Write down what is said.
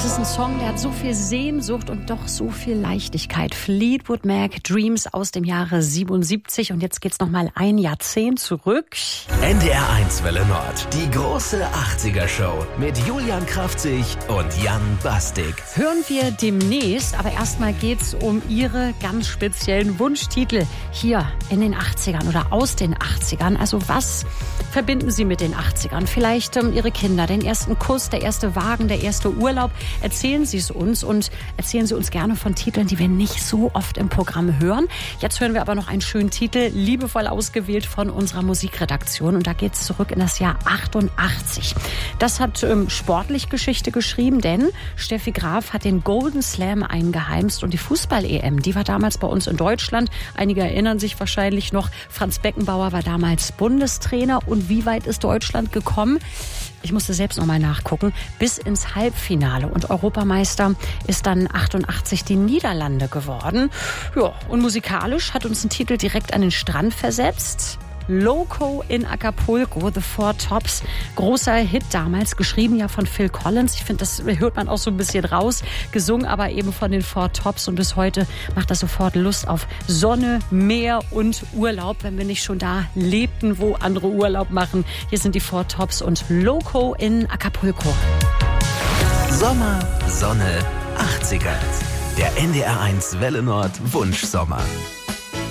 Das ist ein Song, der hat so viel Sehnsucht und doch so viel Leichtigkeit. Fleetwood Mac, Dreams aus dem Jahre 77. Und jetzt geht's noch mal ein Jahrzehnt zurück. NDR 1 Welle Nord. Die große 80er-Show mit Julian Kraftzig und Jan Bastik. Hören wir demnächst, aber erstmal geht's um Ihre ganz speziellen Wunschtitel hier in den 80ern oder aus den 80ern. Also was verbinden Sie mit den 80ern? Vielleicht Ihre Kinder, den ersten Kuss, der erste Wagen, der erste Urlaub. Erzählen Sie es uns und erzählen Sie uns gerne von Titeln, die wir nicht so oft im Programm hören. Jetzt hören wir aber noch einen schönen Titel, liebevoll ausgewählt von unserer Musikredaktion. Und da geht es zurück in das Jahr 88. Das hat sportlich Geschichte geschrieben, denn Steffi Graf hat den Golden Slam eingeheimst. Und die Fußball-EM, die war damals bei uns in Deutschland. Einige erinnern sich wahrscheinlich noch, Franz Beckenbauer war damals Bundestrainer. Und wie weit ist Deutschland gekommen? Ich musste selbst noch mal nachgucken, bis ins Halbfinale. Und Europameister ist dann 88 die Niederlande geworden. Ja, und musikalisch hat uns ein Titel direkt an den Strand versetzt. Loco in Acapulco, The Four Tops. Großer Hit damals, geschrieben ja von Phil Collins. Ich finde, das hört man auch so ein bisschen raus. Gesungen aber eben von den Four Tops. Und bis heute macht das sofort Lust auf Sonne, Meer und Urlaub, wenn wir nicht schon da lebten, wo andere Urlaub machen. Hier sind die Four Tops und Loco in Acapulco. Sommer, Sonne, 80er. Der NDR 1 Welle Nord Wunschsommer.